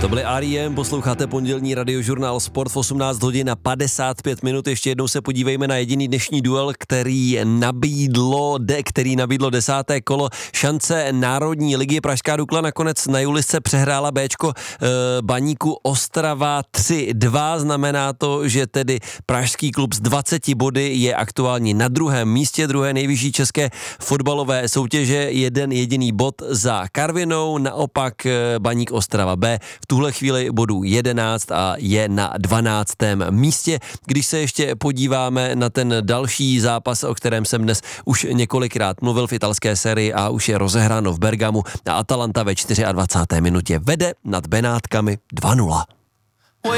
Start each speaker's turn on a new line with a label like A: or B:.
A: To byly R.E.M., posloucháte pondělní radiožurnál Sport v 18 hodin a 55 minut. Ještě jednou se podívejme na jediný dnešní duel, který nabídlo 10. kolo šance Národní ligy. Pražská Dukla nakonec na Julisce přehrála Bčko Baníku Ostrava 3-2. Znamená to, že tedy pražský klub s 20 body je aktuálně na druhém místě druhé nejvyšší české fotbalové soutěže. Jeden jediný bod za Karvinou, naopak Baník Ostrava B v tuhle chvíli bodů 11 a je na 12. místě. Když se ještě podíváme na ten další zápas, o kterém jsem dnes už několikrát mluvil v italské sérii a už je rozehráno v Bergamu, a Atalanta ve 24. minutě vede nad Benátkami 2-0.